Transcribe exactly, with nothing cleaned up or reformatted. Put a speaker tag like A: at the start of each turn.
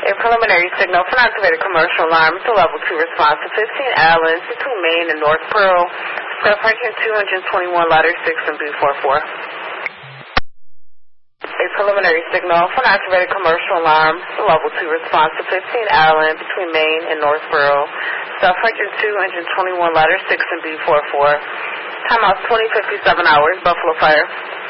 A: A preliminary signal for an activated commercial alarm. It's a level two response to fifteen Allen between Main and North Pearl. Subject two twenty-one, ladder six and B forty-four. A preliminary signal for an activated commercial alarm. It's a level two response to fifteen Allen between Main and North Pearl. Subject two twenty-one, ladder six and B forty-four. Timeout twenty fifty-seven hours, Buffalo Fire.